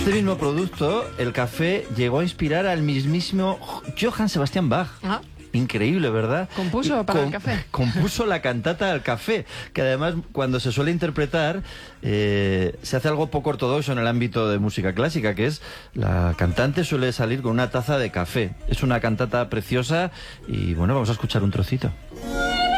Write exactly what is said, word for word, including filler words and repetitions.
Este mismo producto, el café, llegó a inspirar al mismísimo Johann Sebastian Bach. Ah. Increíble, ¿verdad? ¿Compuso Y para com- el café? Compuso la cantata del café, que además cuando se suele interpretar eh, se hace algo poco ortodoxo en el ámbito de música clásica, que es la cantante suele salir con una taza de café. Es una cantata preciosa y bueno, vamos a escuchar un trocito.